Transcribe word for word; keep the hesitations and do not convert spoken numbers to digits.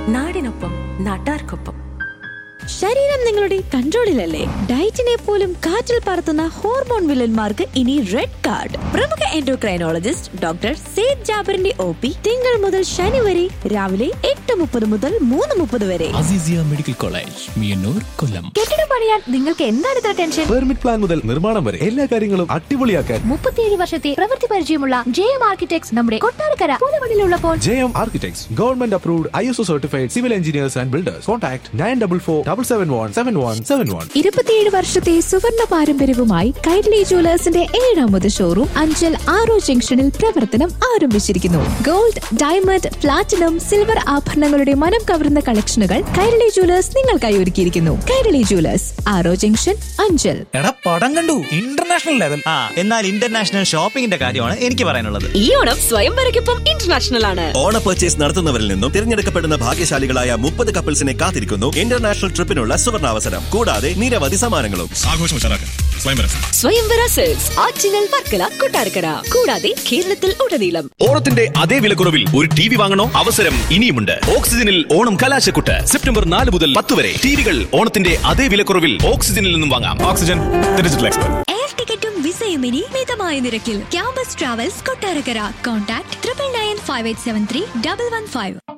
നാടിനൊപ്പം നാട്ടാർക്കൊപ്പം. ശരീരം നിങ്ങളുടെ കൺട്രോളിലല്ലേ? ഡയറ്റിനെ പോലും കാറ്റിൽ പറത്തുന്ന ഹോർമോൺ വില്ലന്മാർക്ക് ഇനി റെഡ് കാർഡ്. പ്രമുഖ endocrinologist doctor Syed ജാബറിന്റെ O P തിങ്കൾ മുതൽ ശനി വരെ രാവിലെ എട്ട് മുപ്പത് മുതൽ മൂന്ന് മുപ്പത് വരെ. അസീസിയ മെഡിക്കൽ കോളേജ്, മിയന്നൂർ, കൊല്ലം. കെട്ടിടം പണിയാൻ നിങ്ങൾക്ക് എന്താണ് ഇത്ര ടെൻഷൻ? പെർമിറ്റ് പ്ലാൻ മുതൽ നിർമ്മാണം വരെ എല്ലാ കാര്യങ്ങളും അടിപൊളിയാക്കാൻ മുപ്പത്തിയേഴ് വർഷത്തെ പ്രവൃത്തി പരിചയമുള്ള ജെ എം ആർക്കിടെക്ട്സ് നമ്മുടെ Kottarakkara പൂലമണിലുള്ളപ്പോൾ J M architects government approved I S O certified civil engineers and builders. Contact nine double four double seven one seven one seven one. ഇരുപത്തിയേഴ് വർഷത്തെ സുവർണ പാരമ്പര്യവുമായി കൈരളി ജുവലേഴ്സിന്റെ ഏഴാമത് ഷോറൂം അഞ്ചൽ ആറോ ജംഗ്ഷനിൽ പ്രവർത്തനം ആരംഭിച്ചിരിക്കുന്നു. ഗോൾഡ്, ഡയമണ്ട്, പ്ലാറ്റിനം, സിൽവർ ആഭരണങ്ങളുടെ മനം കവർന്ന കളക്ഷനുകൾ കൈരളി ജുവലേഴ്സ് നിങ്ങൾക്കായി ഒരുക്കിയിരിക്കുന്നു. കൈരളി ജുവലേഴ്സ്, ആറോ ജംഗ്ഷൻ, അഞ്ചൽ. എടാ പടം കണ്ടു, ഇന്റർനാഷണൽ ലെവൽ. ആ എന്നാൽ ഇന്റർനാഷണൽ ഷോപ്പിംഗിന്റെ കാര്യമാണ് എനിക്ക് പറയാനുള്ളത്. ഈ ഓണം സ്വയംവരയ്ക്കൊപ്പം ഇന്റർനാഷണൽ ആണ്. ഓണ പർച്ചേസ് നടത്തുന്നവരിൽ നിന്നും തിരഞ്ഞെടുക്കപ്പെടുന്ന ഭാഗ്യശാലികളായ മുപ്പത് കപ്പിൾസിനെ കാത്തിരിക്കുന്നു ഇന്റർനാഷണൽ ട്രിപ്പിനുള്ള സുവർണാവസരം. കൂടാതെ നിരവധി സമ്മാനങ്ങളും. ആഘോഷം സ്വയംവര സെൽസ് ആറ്റിങ്ങൽ, വർക്കല, കൊട്ടാരക്കര, കൂടാതെ കേരളത്തിൽ ഉടനീളം. ഓണത്തിന്റെ അതേ വിലക്കുറവിൽ ഒരു ടി വി വാങ്ങണോ? അവസരം ഇനിയുമുണ്ട്. ഓക്സിജനിൽ ഓണം കലാശക്കുട്ട് സെപ്റ്റംബർ നാല് മുതൽ പത്ത് വരെ. ടിവികൾ ഓണത്തിന്റെ അതേ വിലക്കുറവിൽ ഓക്സിജനിൽ നിന്നും വാങ്ങാം. Oxygen digital expert. എയർ ടിക്കറ്റും വിസയും ഇനി മിതമായ നിരക്കിൽ. Campus travels, Kottarakkara. Contact triple nine five eight seven three double one five.